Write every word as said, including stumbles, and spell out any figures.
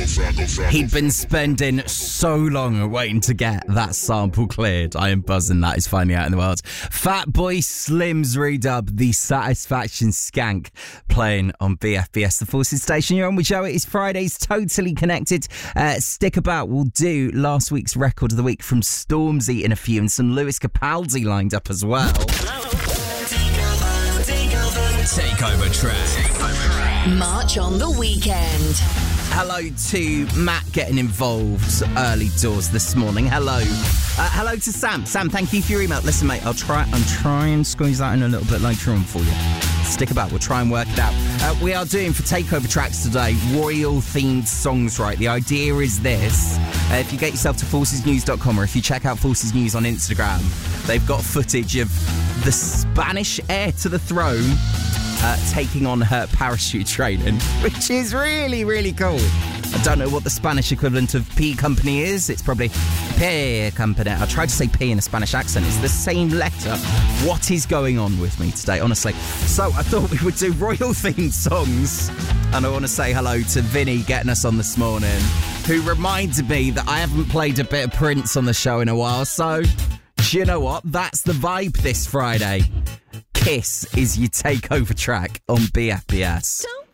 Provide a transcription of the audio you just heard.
He'd been spending so long waiting to get that sample cleared. I am buzzing that is finally out in the world. Fatboy Slim's redub, The Satisfaction Skank, playing on B F B S, the Forces station. You're on with Joe. It is Friday's Totally Connected. Uh, stick about. We'll do last week's record of the week from Stormzy in a few, and some Lewis Capaldi lined up as well. Takeover track. March on the weekend. Hello to Matt getting involved early doors this morning. Hello. Uh, hello to Sam. Sam, thank you for your email. Listen, mate, I'll try I'll try and squeeze that in a little bit later on for you. Stick about. We'll try and work it out. Uh, we are doing for Takeover Tracks today royal-themed songs, right? The idea is this. Uh, if you get yourself to forces news dot com or if you check out Forces News on Instagram, they've got footage of the Spanish heir to the throne Uh, taking on her parachute training, which is really, really cool. I don't know what the Spanish equivalent of P Company is. It's probably P Company. I tried to say P in a Spanish accent. It's the same letter. What is going on with me today, honestly? So I thought we would do royal-themed songs. And I want to say hello to Vinny getting us on this morning, who reminded me that I haven't played a bit of Prince on the show in a while. So, do you know what? That's the vibe this Friday. Kiss is your takeover track on B F B S. Don't